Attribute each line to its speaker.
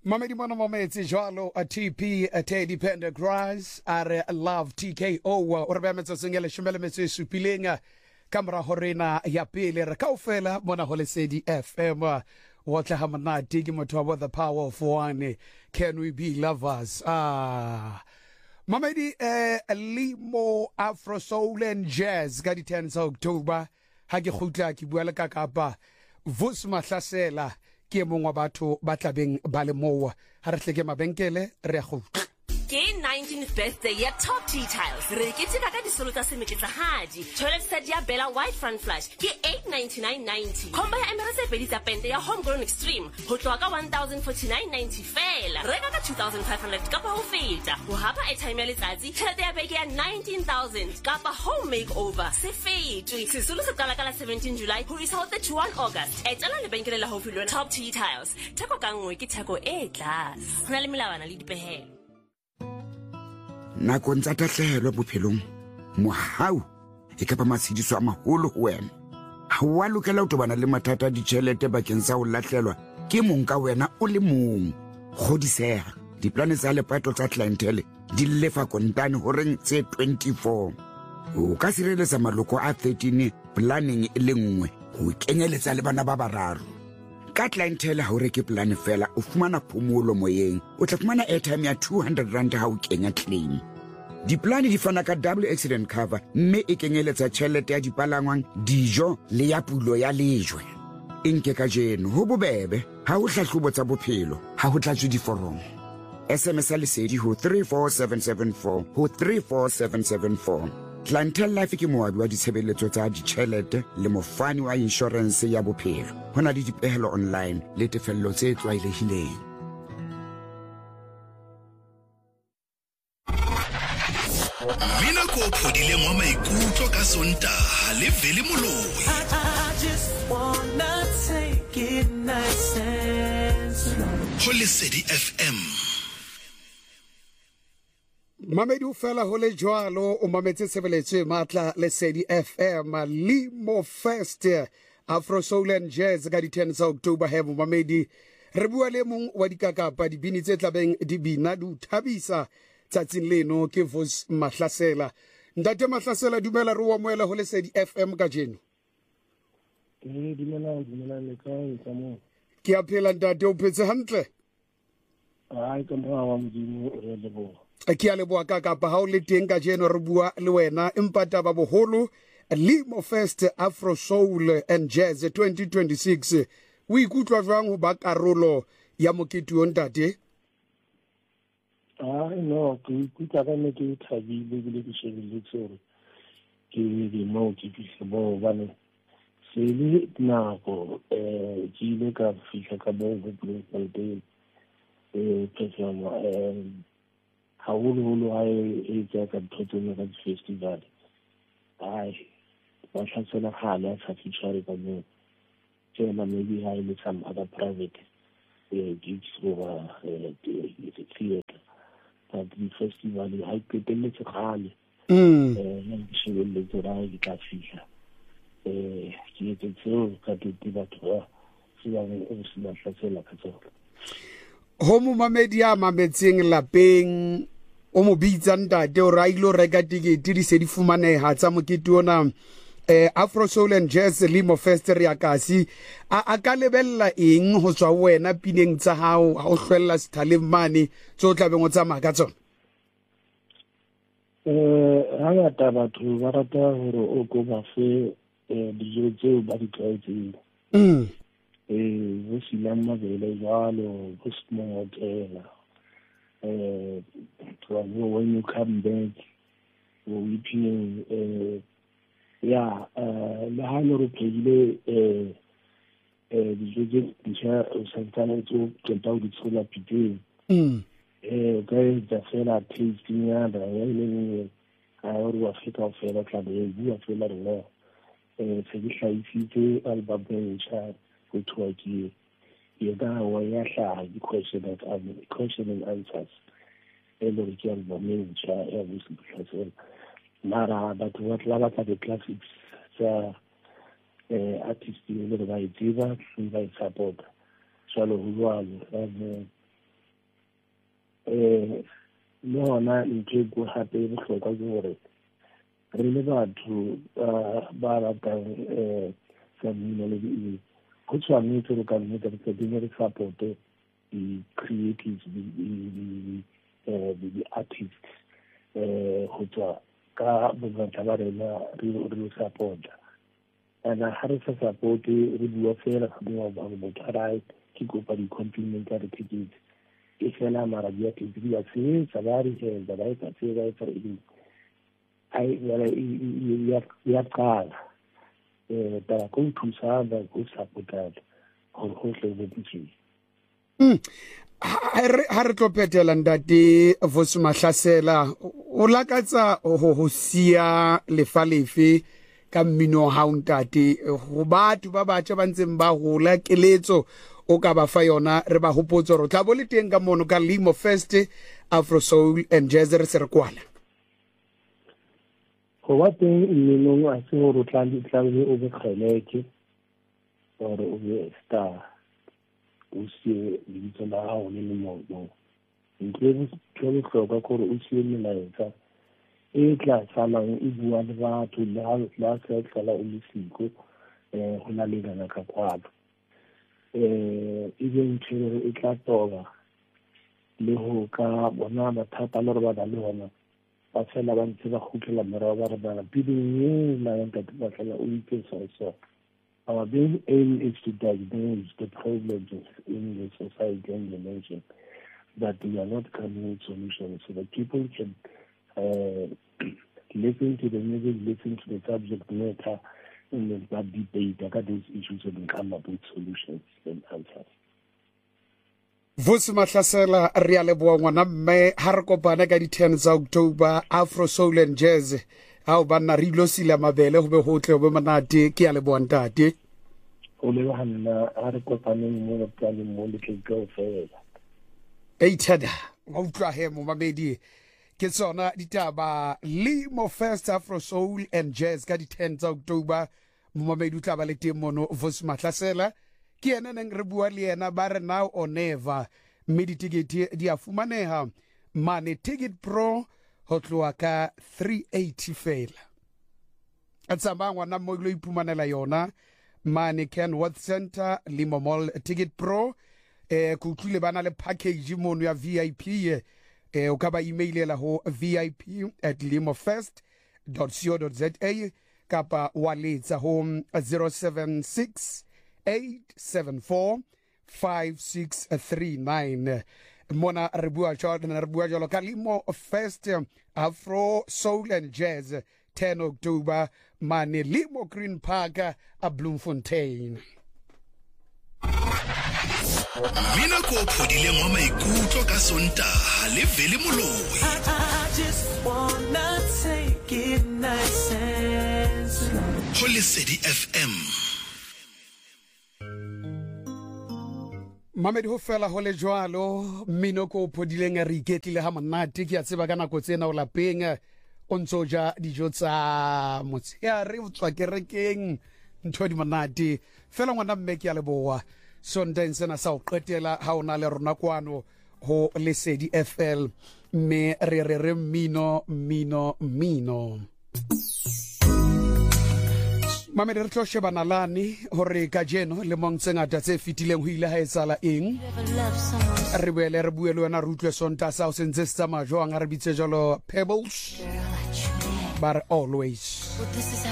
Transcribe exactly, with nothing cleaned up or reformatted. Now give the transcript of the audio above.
Speaker 1: Mamedi mwana mametsi jwalo a T P a Teddy Pendergrass are Love T K O o re bemetsa sengele shumele metso e supileng ka mora horena ya pele re kaofela mona ho Lesedi F M wa tla ha monate ke motho wa the power of one. Can we be lovers? Ah Mamedi eh limo Afro Soul and Jazz ka di ten tsa October ha ke khutla ke bua le ka Kapa Vus Mahlasela ke mongwa batho ba tlabeng ba le mowa ha re hleke mabenkele re go
Speaker 2: ke nineteenth birthday ya Top Tea Tiles re ke tsaka ka disolo tsa semetletsa hadi toilet set ya Bella White Front Flush ke eight ninety-nine ninety combo ya Emirates e beditsa pente ya Homegrown Extreme ho tloa ka one thousand forty-nine ninety fela reka ka two thousand five hundred kapa ho feta ho hapa airtime ya letsatsi tšhelete ya beke ya nineteen thousand kapa home makeover se fetwe sesolo se qala ka la seventeen July ho isa ho thirty-one August etela lebenkele la haufi le Top Tea Tiles theko ka nngwe ke theko e tlase hona le melawana le dipehelo
Speaker 3: na kontsa tahlelo bophelong mohau e ka ba matshidiso a maholo ho wena ha wa lokela ho tobana le mathata a ditjhelete bakeng sa ho lahlelwa ke mong ka wena o le mong godiseha diplane tsa lepato tsa clientele di lefa kontane ho reng tse twenty-four o ka sireletsa maloko a thirteen planning e le nngwe ho kenyeletsa le bana ba bararo ka clientele ha o reke plan fela o fumana phomolo moyeng o tla fumana airtime ya two hundred rand ha o kenya claim diplane di fana ka double accident cover mme e kenyeletsa tjhelete ya dipalangwang dijo le ya pulo ya lejwe inke ka jeno ho bobebe ha o hlahlobo tsa bophelo ha ho tlatswe diforomo S M S Lesedi ho three four seven seven four ho three four seven seven four Clientele Life ke moabi wa ditshebeletso tsa ditjhelete le mofani wa insurance ya bophelo hona le dipehelo online le tefello tse tlwaelehileng
Speaker 4: Mina ko phodile mo maikutlo ka Sontaga le Vele Moloi
Speaker 5: I just wanna take it nice and slow
Speaker 4: ho Lesedi F M
Speaker 1: Mamedi u fela ho le jwalo o mametse sebeletse matla Lesedi F M Limo Fest Afro Soul and Jazz ka di ten tsa October he Mamedi re bua le mong wa dikakapa dibini tse tlabeng di bina du thabisa tsatsing leno ke Vus Mahlasela ntate Mahlasela dumela re wa moela ho Lesedi F M ka jeno
Speaker 6: ke dumela dumela le ka ka mo
Speaker 1: ke a phela ntate o phetse hantle
Speaker 6: ai ka mo wa modimo re le bo
Speaker 1: ke a leboa ka Kapa ha o le teng ka jeno re bua le wena empa taba boholo Limo Fest Afro Soul and Jazz twenty twenty-six o ikutlwa jwang ho ba karolo ya mokete o ntate
Speaker 6: ah no ke ikutlwa ka ne ke thabile ke le ke shebile tsore ke di mo ke ke bo bana se le nako eh ke ile ka fihla ka bo go play eh perform eh haholo ha e tsa ka thotseng ka festival ai ba hlatsela khala sa feature ka mo tsena maybe ha ile some other private eh gigs over eh the theater but the festival ha ipetelletse khala
Speaker 1: mm
Speaker 6: eh nna shebelle tsora ke ka fihla eh ke etse tseo ka tuti batho ba sila o sila hlatsela ka tsona
Speaker 1: ho mo Mamedi a mametseng lapeng o mo bitsa ntate o ra ilo reka tikete di se di fumaneha tsa mokete ona eh Afro Soul and Jazz Limo Fest re akasi a a ka lebella eng ho tswa wena pineng tsa hao ha o hlwella sethaleng mane tso tla beng o tsamaya ka tsona
Speaker 6: eh hanga taba batho ba rata hore o go ba fe eh dijo tseo ba di tlwaetseng
Speaker 1: mm
Speaker 6: eh ho sila mabele jalo ho simo hotel eh when you come back we pin eh ya eh la hano re phile eh eh dijo tse disha o santana tso tsenta o di tsola piteng
Speaker 1: mm
Speaker 6: eh ka etsa fela tasting ya ba ya ile a o wa feta fela tla be bua fela rena eh se di hlaisitse album e ntsha go thwa ke ye ga wa ya hla di question that I'm questioning answers elo ke album e ntsha ya busi mara batho ba tla ba the classics tsa eh artist le ba e tseba ba e support jalo ho jwalo um le gona ntho e ko gape e botlhokwa ke gore re le batho ba ratang um sa mmino le di go tshwanetse re ka nnete re tsebile re supporte di-creatives di-artists um go tswa ka bongata ba rena re support-a and ga re sa support-e re bua fela ga motho a rae ke kopa di-complimentary tickets e fela mara di-artists di a sebetsa ba re hetsa ba etsa se ba etsa eng ya qala um tara ko thusana ko support-ana gore gotlhe go botse
Speaker 1: ha re tlo petela ntate Vusi Mahlasela o lakatsa ho sia lefa lefe ka mmino ha ntate go batho ba batho ba ntseng ba gola keletso o ka ba fa yona re ba hopotsa ro tla bo le teng ka mono ka Limo Fest Afro Soul and Jazz re se re kwala
Speaker 6: go wa teng mmino a se go tla di tla o be kgeleke or o be star o se di tsela ha o le mo mo ntse ke le hloka gore o se le laetsa e tla salang e bua le batho la la se tsala o le siko eh go na le gana ka kwalo eh e be ntse e tla toba le ho ka bona mathata le re ba le hona ba tsela ba ntse ba khutlela mera ba re bana piding la nka ba tsela o itse so so our main aim is to diagnose the problems in the society and the nation, but we are not coming with solutions so that people can uh, listen to the music, listen to the subject matter, and then that debate about those issues and come up with solutions and answers.
Speaker 1: Vusi Mahlasela re a leboa ngwana mme ha re kopana ka di ten tsa October Afro Soul and Jazz ha o bana re ilo sila mabele go be go tle go be monate ke a leboa ntate
Speaker 6: o le hana a re kopana mo plane mo le ke go fela
Speaker 1: e tada go utlwa he mo mabedi ke tsona ditaba Limo Fest Afro Soul and Jazz ka di ten tsa October mo mabedi utla ba le teng mono Vusi Mahlasela ke ena neng re bua le ena ba re now or never mme ditikete di a fumaneha mane Ticket Pro ho tloa ka three eighty fela a tsamba ngwana mo lo ipumanela yona mane Kenworth Center Limo Mall Ticket Pro eh ku tlile bana le package mono ya V I P eh o ka ba emailela ho vip at limofest dot co dot za kapa waletsa ho zero seven six eight seven four five six three nine mona re bua jalo re bua jalo ka Limo Fest Afro Soul and Jazz ten October mane Limo Green Park a Bloemfontein.
Speaker 4: Mina ko phodile mo maikutlo ka Sontaga le Vele Moloi.
Speaker 5: I just wanna take it nice and slow.
Speaker 4: Holy City F M.
Speaker 1: Mamedi ho fela ho le jwalo mmino ko phodileng re iketlile ha monate ke a tseba ka nako tsena o lapeng o ntsoja dijo tsa motsheare o tswa kerekeng ntho di monate fela ngwana mme ke a leboa Sontaga sena sa o qetela ha ona le rona kwano ho Lesedi F L me re re re mmino mmino mmino Mamedi re tlo shebana lane hore ka jeno le mongtse ngata tse fitileng ho ile ha etsala eng re boele re buele wena re utlwe Sontaga sa o sentse tsa majwang a re bitse jalo Pebbles but always